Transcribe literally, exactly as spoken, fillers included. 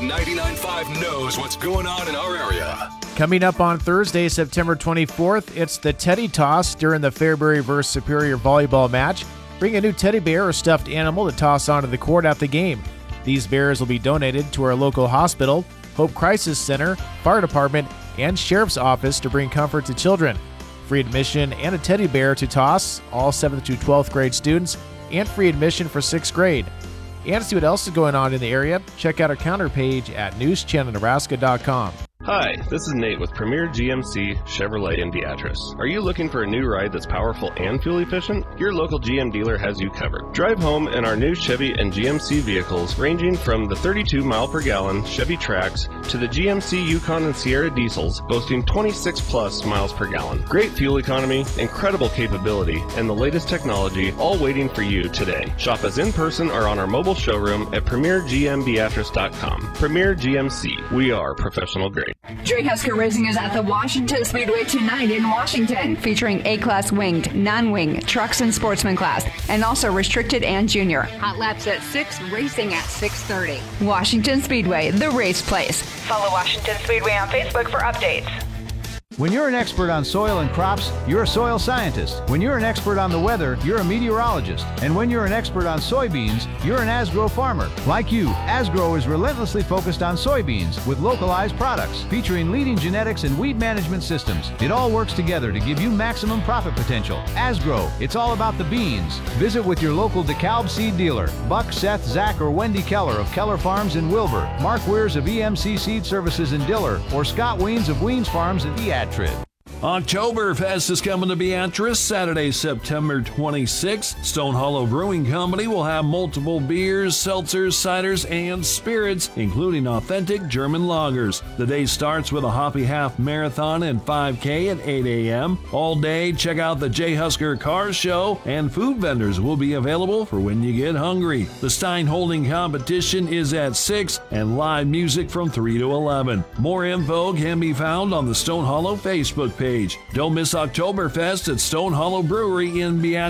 that ninety-nine point five knows what's going on in our area. Coming up on Thursday, September twenty-fourth, it's the Teddy Toss during the Fairbury versus Superior volleyball match. Bring a new teddy bear or stuffed animal to toss onto the court at the game. These bears will be donated to our local hospital, Hope Crisis Center, Fire Department, and Sheriff's Office to bring comfort to children. Free admission and a teddy bear to toss, all seventh to twelfth grade students, and free admission for sixth grade. And to see what else is going on in the area, check out our counter page at news channel nebraska dot com. Hi, this is Nate with Premier G M C Chevrolet in Beatrice. Are you looking for a new ride that's powerful and fuel efficient? Your local G M dealer has you covered. Drive home in our new Chevy and G M C vehicles ranging from the thirty-two mile per gallon Chevy Trax to the G M C Yukon and Sierra diesels boasting twenty-six plus miles per gallon. Great fuel economy, incredible capability, and the latest technology all waiting for you today. Shop us in person or on our mobile showroom at premier g m beatrice dot com. Premier G M C, we are professional grade. Drake Husker Racing is at the Washington Speedway tonight in Washington, featuring A-Class winged, non-wing, trucks and sportsman class, and also restricted and junior. Hot laps at six, racing at six thirty. Washington Speedway, the race place. Follow Washington Speedway on Facebook for updates. When you're an expert on soil and crops, you're a soil scientist. When you're an expert on the weather, you're a meteorologist. And when you're an expert on soybeans, you're an Asgrow farmer. Like you, Asgrow is relentlessly focused on soybeans with localized products featuring leading genetics and weed management systems. It all works together to give you maximum profit potential. Asgrow, it's all about the beans. Visit with your local DeKalb seed dealer, Buck, Seth, Zach, or Wendy Keller of Keller Farms in Wilbur, Mark Weirs of E M C Seed Services in Diller, or Scott Weens of Weens Farms in Ead. Oktoberfest is coming to Beatrice Saturday, September twenty-sixth. Stone Hollow Brewing Company will have multiple beers, seltzers, ciders, and spirits, including authentic German lagers. The day starts with a Hoppy Half Marathon and five K at eight a.m. All day, check out the J. Husker Car Show, and food vendors will be available for when you get hungry. The Stein Holding competition is at six, and live music from three to eleven. More info can be found on the Stone Hollow Facebook page. Don't miss Oktoberfest at Stone Hollow Brewery in Beatrice.